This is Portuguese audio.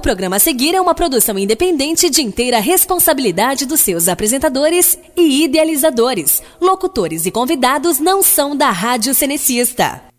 programa a seguir é uma produção independente de inteira responsabilidade dos seus apresentadores e idealizadores. Locutores e convidados não são da Rádio Cenecista.